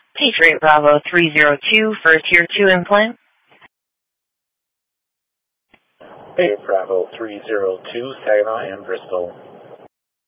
Patriot Bravo 302 for a Tier 2 implant. Patriot Bravo 302, Saginaw and Bristol.